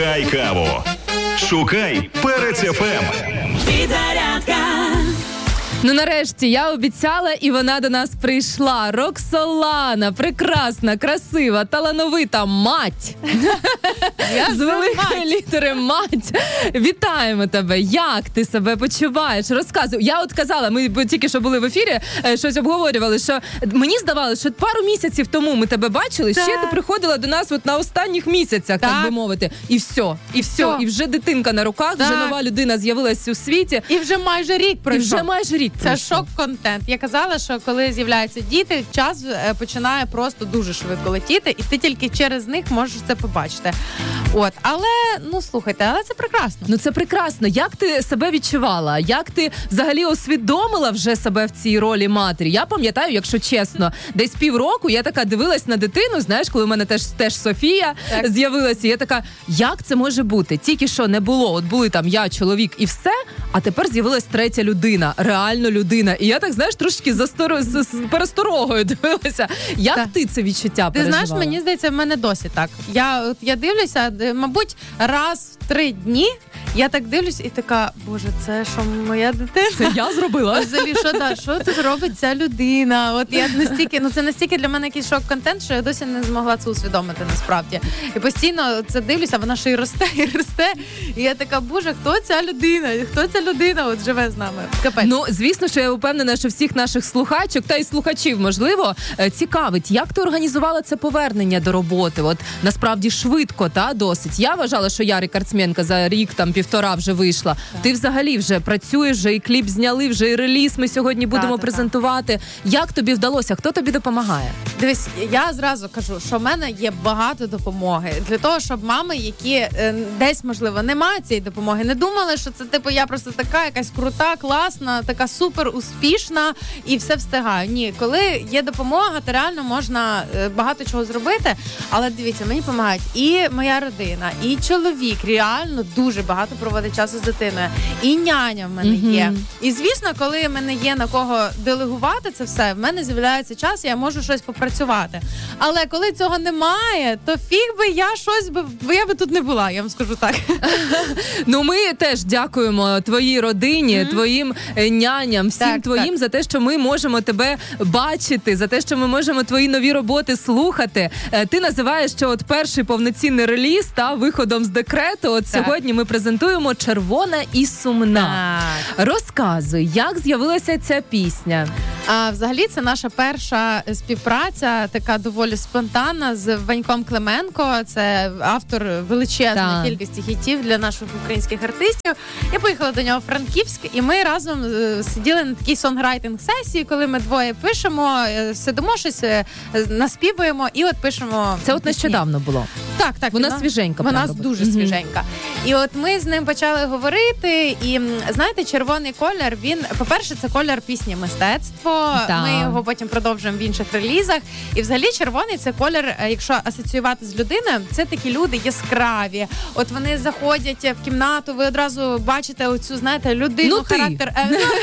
Шукай каву. Шукай Перець ФМ. Підзарядка. Ну, нарешті, я обіцяла, і вона до нас прийшла. Роксолана, прекрасна, красива, талановита мать. З великої літери мать. Вітаємо тебе. Як ти себе почуваєш? Розказуй. Я от казала, ми тільки що були в ефірі, щось обговорювали, що мені здавалося, що пару місяців тому ми тебе бачили, ще ти приходила до нас от на останніх місяцях, так би мовити. І все. І вже дитинка на руках, вже нова людина з'явилася у світі. І вже майже рік пройшов. Це шок-контент. Я казала, що коли з'являються діти, час починає просто дуже швидко летіти, і ти тільки через них можеш це побачити. От, але, слухайте, але це прекрасно. Ну, це прекрасно. Як ти себе відчувала? Як ти взагалі усвідомила вже себе в цій ролі матері? Я пам'ятаю, якщо чесно, десь півроку я така дивилась на дитину, знаєш, коли в мене теж Софія з'явилася, я така, як це може бути? Тільки що не було, от були там я, чоловік і все, а тепер з'явилась третя людина, реально людина. І я так, знаєш, трошки з пересторогою дивилася. Як ти це відчуття переживала? Ти знаєш, мені здається, в мене досі так. Я дивлюся, мабуть, раз в 3 дні я так дивлюсь і така, боже, це що моя дитина? Це я зробила? Взагалі, що тут робить ця людина? От я настільки, це настільки для мене якийсь шок-контент, що я досі не змогла це усвідомити насправді. І постійно це дивлюся, вона ще й росте, і росте. І я така, боже, хто ця людина? Хто ця людина от живе з нами? Капець. Ну, звісно, що я впевнена, що всіх наших слухачок та й слухачів, можливо, цікавить, як ти організувала це повернення до роботи? От насправді швидко, досить. Я вважала, що я рекордсменка за рік, півтора вже вийшла. Так. Ти взагалі вже працюєш, вже і кліп зняли, вже і реліз ми сьогодні будемо презентувати. Як тобі вдалося? Хто тобі допомагає? Дивись, я зразу кажу, що в мене є багато допомоги. Для того, щоб мами, які десь, можливо, не мають цієї допомоги, не думали, що це, я просто така якась крута, класна, така супер успішна і все встигаю. Ні, коли є допомога, то реально можна багато чого зробити. Але дивіться, мені допомагають і моя родина, і чоловік реально дуже багато проводить часу з дитиною. І няня в мене є. І, звісно, коли в мене є на кого делегувати це все, в мене з'являється час, і я можу щось попрацювати. Але коли цього немає, то фіг би я щось бо я би тут не була, я вам скажу так. Ну, ми теж дякуємо твоїй родині, твоїм няням, всім твоїм за те, що ми можемо тебе бачити, за те, що ми можемо твої нові роботи слухати. Ти називаєш, що от перший повноцінний реліз виходом з декрету. От сьогодні ми презентуємо «Червона і сумна». Розказуй, як з'явилася ця пісня? Взагалі, це наша перша співпраця, така доволі спонтанна, з Ваньком Клименко. Це автор величезної кількості хітів для наших українських артистів. Я поїхала до нього в Франківськ, і ми разом сиділи на такій сонграйтинг-сесії, коли ми двоє пишемо, сидимо щось, наспівуємо і от пишемо. Це от нещодавно було? Так. Вона свіженька. Вона дуже свіженька. І от ми з ним почали говорити, і, знаєте, червоний колір, він, по-перше, це колір пісні «Мистецтво». Ми його потім продовжуємо в інших релізах. І взагалі червоний – це колір, якщо асоціювати з людиною, це такі люди яскраві. От вони заходять в кімнату, ви одразу бачите оцю, знаєте, людину, характер.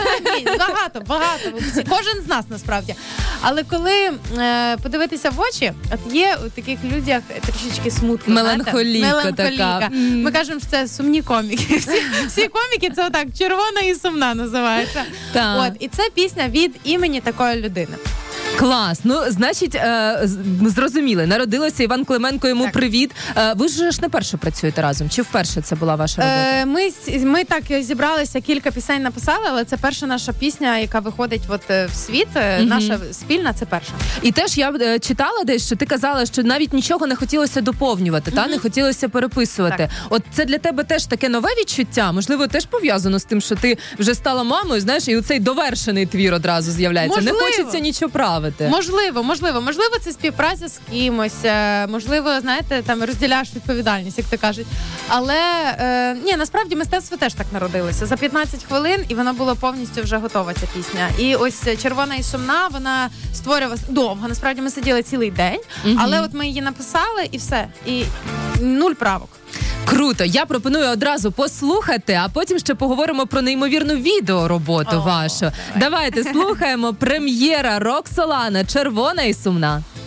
Багато. Кожен з нас, насправді. Але коли подивитися в очі, от є у таких людях трішечки смутку. Меланхолійка така. Ми кажемо, що це сумні коміки. Всі коміки – це отак, червона і сумна називається. От, і це пісня від імені такої людини. Клас. Ну, значить, зрозуміли. Народилося Іван Клименко, йому привіт. Ви ж не перше працюєте разом? Чи вперше це була ваша робота? Ми так зібралися, кілька пісень написали, але це перша наша пісня, яка виходить в світ. Наша спільна, це перша. І теж я читала десь, що ти казала, що навіть нічого не хотілося доповнювати, не хотілося переписувати. Так. От це для тебе теж таке нове відчуття? Можливо, теж пов'язано з тим, що ти вже стала мамою, знаєш, і оцей довершений твір одразу з'являється. Можливо. Не хочеться нічого правити. Можливо, це співпраця з кимось, можливо, знаєте, там розділяєш відповідальність, як то кажуть. Але, насправді мистецтво теж так народилося. За 15 хвилин, і воно було повністю вже готова, ця пісня. І ось «Червона і сумна», вона створювалася довго. Насправді ми сиділи цілий день, але от ми її написали, і все. І 0 правок. Круто. Я пропоную одразу послухати, а потім ще поговоримо про неймовірну відеороботу вашу. Давайте слухаємо. Прем'єра Роксолана «Червона і сумна».